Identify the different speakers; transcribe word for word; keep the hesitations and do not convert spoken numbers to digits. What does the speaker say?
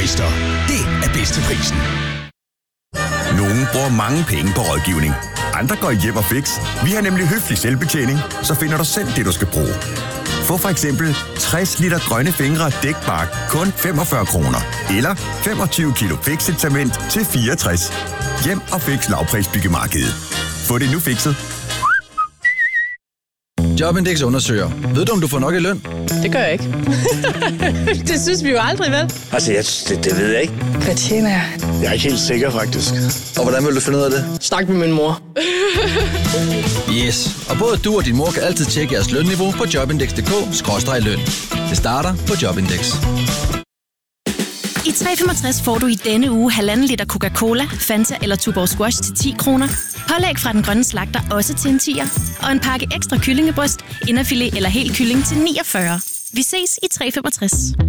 Speaker 1: Twister. Det er bedste prisen.
Speaker 2: Nogle bruger mange penge på rådgivning. Andre går hjem og fix. Vi har nemlig høflig selvbetjening, så finder du selv det, du skal bruge. Få for eksempel tres liter grønne fingre dækbark kun femogfyrre kroner. Eller femogtyve kilo fixet-cement til fireogtres. Hjem og fix lavprisbyggemarkedet. Få det nu fikset.
Speaker 3: Jobindex undersøger. Ved du, om du får nok i løn?
Speaker 4: Det gør jeg ikke. Det synes vi jo aldrig, vel?
Speaker 5: Altså, jeg, det, det ved jeg ikke.
Speaker 4: Hvad tjener jeg?
Speaker 5: Jeg er ikke helt sikker, faktisk.
Speaker 3: Og hvordan vil du finde ud af det?
Speaker 4: Snak med min mor.
Speaker 3: Yes. Og både du og din mor kan altid tjekke jeres lønniveau på jobindex punktum d k skråstreg løn. Det starter på Jobindex.
Speaker 6: I tre komma femogtres får du i denne uge halvanden liter Coca-Cola, Fanta eller Tuborg Squash til ti kroner. Pålæg fra Den Grønne Slagter også til en tier. Og en pakke ekstra kyllingebryst, inderfilet eller helt kylling til niogfyrre. Vi ses i tre komma femogtres.